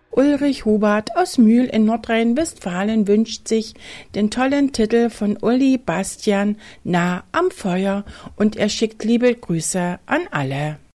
Ulrich Hubert aus Mühl in Nordrhein-Westfalen wünscht sich den tollen Titel von Uli Bastian Nah am Feuer und er schickt liebe Grüße an alle.